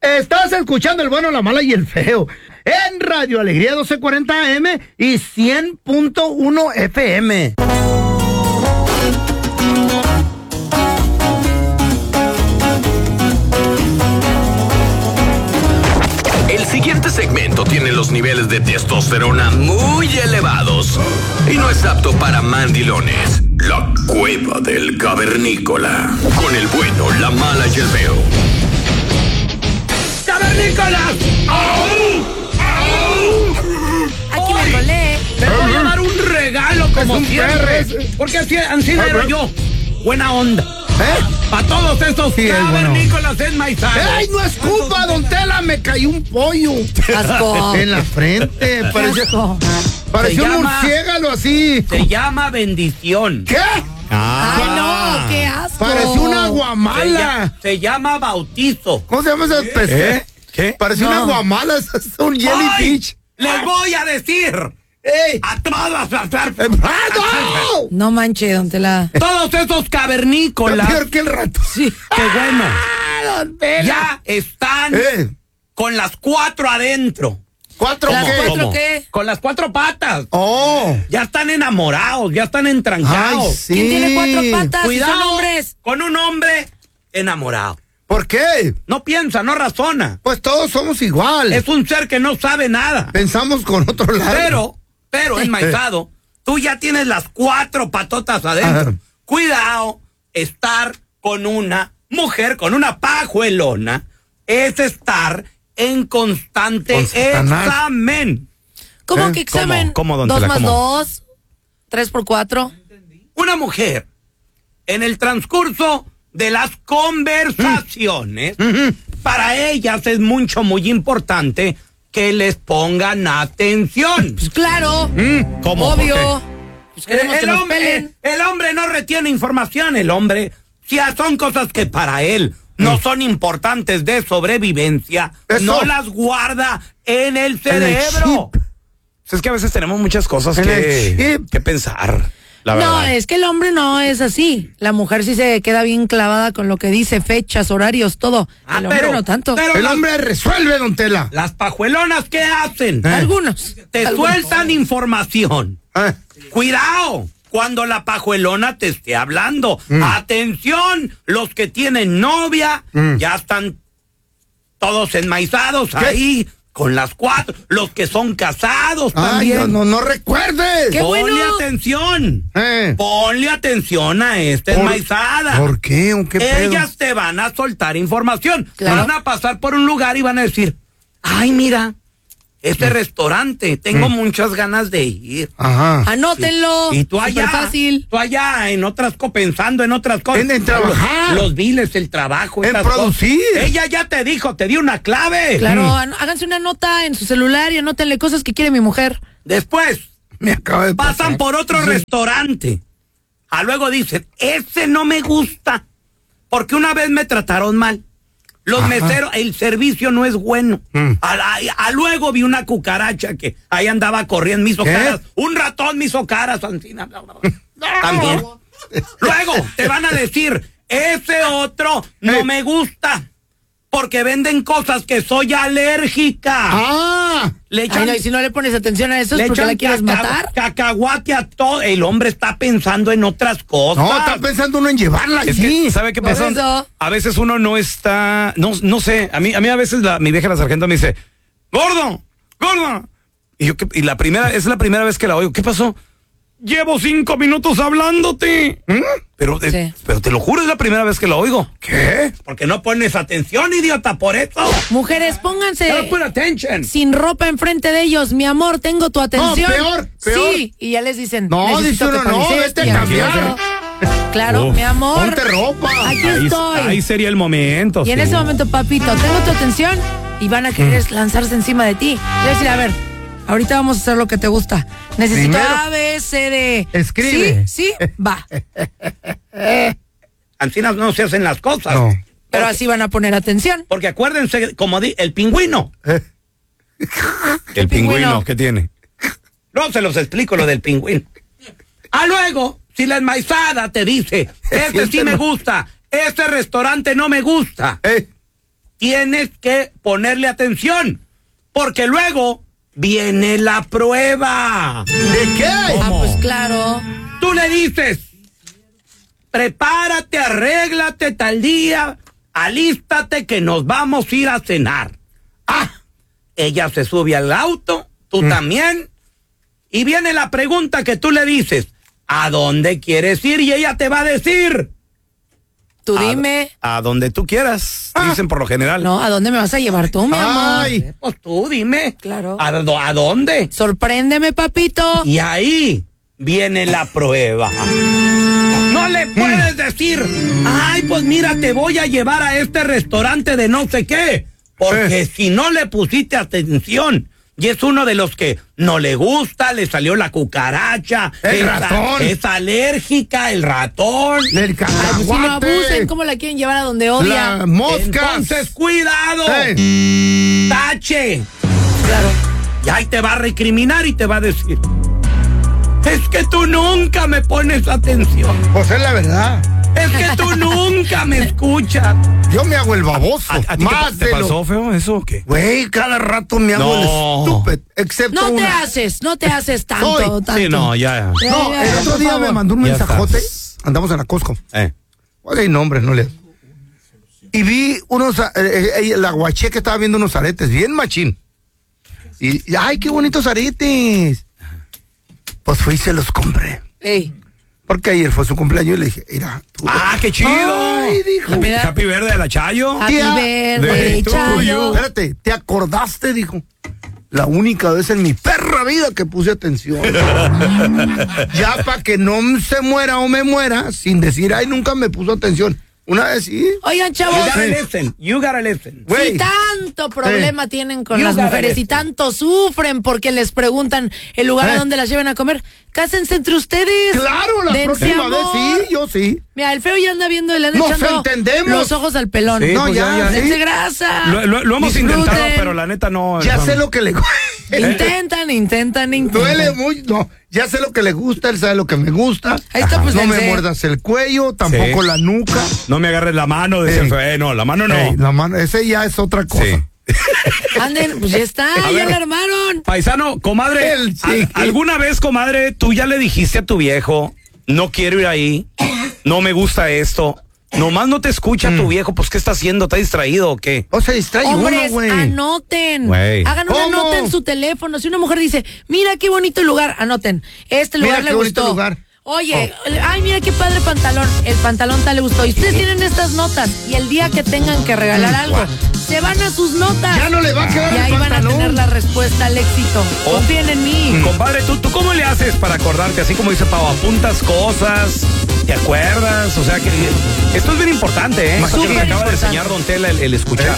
Estás escuchando el bueno, la mala y el feo en Radio Alegría 1240 AM y 100.1 FM. El siguiente segmento tiene los niveles de testosterona muy elevados y no es apto para mandilones. La Cueva del Cavernícola. Con el bueno, la mala y el feo. ¡Cavernícolas! ¡Au! ¡Au! Aquí me colé. Te voy a dar un regalo como siempre. Porque así era yo. Buena onda. Para todos estos cavernícolas enmaizados. ¡Ay, no es culpa, don Tela! Me cayó un pollo. Asco. En la frente. Pareció un murciélago así. Se llama bendición. ¿Qué? Ay, no, qué asco. Pareció una guamala. Se llama bautizo. ¿Cómo se llama ese pez? ¿Qué? Pareció una guamala. Es un jellyfish. Les voy a decir. ¡Ey! A todos. ¡No! No manche, don Tela. Todos esos cavernícolas. Peor que el rato. Sí. Qué bueno. Don Tela. Ya están con las 4 adentro. ¿Cuatro ¿Las qué? 4 qué? Con las 4 patas. Oh. Ya están enamorados, ya están entrancados. Ay, sí. ¿Quién tiene 4 patas? Cuidado Son hombres. con un hombre enamorado. ¿Por qué? No piensa, no razona. Pues todos somos igual. Es un ser que no sabe nada. Pensamos con otro lado. Pero enmaizado, tú ya tienes las 4 patotas adentro. Cuidado, estar con una mujer, con una pajuelona, es estar en constante examen. ¿Cómo que examen? ¿Cómo, don 2 Tela? más ¿Cómo? 2, 3 por 4. Una mujer, en el transcurso de las conversaciones, para ellas es muy importante que les pongan atención. Pues claro. ¿Cómo? Obvio. Pues queremos que nos pelen. El hombre no retiene información, el hombre, si son cosas que para él no son importantes de sobrevivencia, no las guarda en el cerebro. Es que a veces tenemos muchas cosas En el chip. que pensar, la verdad. No, es que el hombre no es así. La mujer sí se queda bien clavada con lo que dice, fechas, horarios, todo. El hombre no tanto. Pero El hombre resuelve, don Tela. las pajuelonas, ¿qué hacen? Algunos. Te sueltan información. Cuidado cuando la pajuelona te esté hablando. Atención, los que tienen novia ya están todos enmaizados ahí con las 4. Los que son casados también. Ay, no recuerdes. ¡Qué Ponle bueno! atención. Ponle atención a esta enmaizada. ¿Por qué? ¿Un qué pedo? Ellas te van a soltar información. Claro. Van a pasar por un lugar y van a decir, ay, mira, este restaurante, tengo muchas ganas de ir. Ajá. Anótenlo. Y tú allá, fácil. pensando en otras cosas. En trabajar. Los biles, el trabajo. En esas producir. cosas. Ella ya te dijo, te dio una clave. Claro, háganse una nota en su celular y anótenle cosas que quiere mi mujer. Después, Me acaba de pasan pasar. por otro restaurante. Luego dicen, ese no me gusta, porque una vez me trataron mal. Los meseros, el servicio no es bueno. Luego vi una cucaracha que ahí andaba corriendo, me hizo caras. Un ratón me hizo caras, Ancina. También. Luego te van a decir, ese otro no me gusta, porque venden cosas que soy alérgica. Le echan, Ay, no, y si no le pones atención a eso es porque la quieres matar. Cacahuate a todo. El hombre está pensando en otras cosas. No, está pensando uno en llevarla Es allí. que, ¿sabe qué Por pasa? eso. A veces uno no está, no sé, a mí a veces mi vieja la sargento me dice, gordo. Y yo, es la primera vez que la oigo. ¿Qué pasó? Llevo 5 minutos hablándote. Pero te lo juro, es la primera vez que la oigo. ¿Qué? Porque no pones atención, idiota, por eso. Mujeres, pónganse No put attention. sin ropa enfrente de ellos. Mi amor, tengo tu atención. No, peor. Sí, y ya les dicen. No, necesito dice que uno, no, pareces vete a mi cambiar. amor. Claro, mi amor. Ponte ropa. Aquí estoy. Ahí sería el momento. Y en ese momento, papito, tengo tu atención y van a querer lanzarse encima de ti. Y decir, a ver, ahorita vamos a hacer lo que te gusta. Necesito Primero, A, B, C, D. escribe. Sí, va. Ancinas no se hacen las cosas. No. Pero así van a poner atención. Porque acuérdense, como el pingüino. El pingüino, ¿qué tiene? No se los explico lo del pingüino. Luego, si la enmaizada te dice, este sí me gusta, este restaurante no me gusta, tienes que ponerle atención, porque luego viene la prueba. ¿De qué? Ah, pues claro. Tú le dices, prepárate, arréglate tal día, alístate que nos vamos a ir a cenar. Ah, ella se sube al auto, tú también, y viene la pregunta que tú le dices, ¿a dónde quieres ir? Y ella te va a decir, Tú dime. A donde tú quieras, dicen por lo general. No, ¿a dónde me vas a llevar tú, mi amor? Ay, pues tú dime. Claro. ¿A dónde? Sorpréndeme, papito. Y ahí viene la prueba. No le puedes decir, ay, pues mira, te voy a llevar a este restaurante de no sé qué. Porque si no le pusiste atención, y es uno de los que no le gusta, le salió la cucaracha, El ratón. es alérgica, el ratón. el Ay, pues si no cacahuate. abusen, ¿cómo la quieren llevar a donde odia? Las moscas. Entonces, cuidado. Ey. Tache. Claro. Y ahí te va a recriminar y te va a decir, es que tú nunca me pones atención. Pues es la verdad. Es que tú nunca me escuchas. Yo me hago el baboso. ¿A ti más te de lo... pasó, feo, eso o qué? Güey, cada rato me hago No. el estúpido. Excepto No te una. haces tanto, Soy. tanto. Sí, no, ya. Ya, No, ya, el ya, otro por día favor. me mandó un Ya mensajote. estás. Andamos en la Costco. ¿Cuál es el nombre? No le. Y vi unos. La guaché que estaba viendo unos aretes, bien machín. Y ay, qué bonitos aretes. Pues fui y se los compré. Ey, Porque ayer fue su cumpleaños y le dije, mira, tú. ¡Ah, qué chido! Ay, dijo. Mira. Happy verde de la Chayo. happy Tía, birthday, de Chayo. tuyo. Espérate, ¿te acordaste? Dijo. La única vez en mi perra vida que puse atención. Ya para que no se muera o me muera, sin decir, ay, nunca me puso atención. Una vez sí. Oigan, chavos, You gotta listen. Güey. si tanto problema tienen con You las gotta mujeres y listen. tanto sufren porque les preguntan el lugar a donde las lleven a comer, cásense entre ustedes. Claro, la Dense próxima vez amor. sí, yo sí. Mira, el feo ya anda viendo y le anda Nos echando entendemos. los ojos al pelón. Sí, No, pues ya, Dense sí. grasa. Lo hemos Disfruten. intentado, pero la neta no. Ya sé lo que le Intentan. duele mucho. No, ya sé lo que le gusta, él sabe lo que me gusta. Ahí está, pues, no me dense. muerdas el cuello, tampoco Sí. la nuca. No me agarres la mano, dice el feo. No, la mano no. Ey, la mano, ese ya es otra cosa. Sí. Anden, pues ya está, ya ver. la armaron. Paisano, comadre, Él sí. ¿alguna vez, comadre, tú ya le dijiste a tu viejo, no quiero ir ahí, no me gusta esto? Nomás no te escucha tu viejo, pues ¿qué está haciendo? ¿Está distraído o qué? O se distrae uno, Hombres, güey. anoten. Güey. Hagan una ¿Cómo? nota en su teléfono. Si una mujer dice, mira qué bonito lugar, anoten. Este Mira lugar qué le bonito gustó. lugar. Oye, ay, mira qué padre pantalón. El pantalón tal le gustó. Y ustedes tienen estas notas. Y el día que tengan que regalar algo, se van a sus notas. Ya no le va a quedar Y el ahí van a pantalón. tener la respuesta al éxito. Oh. Confíen en mí. Compadre, ¿tú cómo le haces para acordarte? Así como dice Pau, apuntas cosas, ¿te acuerdas? O sea que esto es bien importante, ¿eh? Esto que Súper me acaba de importante. enseñar Don Tela el escuchar.